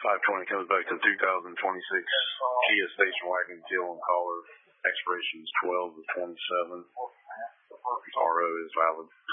520 comes back to 2026 Kia station wagon teal and collar. Expiration is 12 of 27. RO is valid.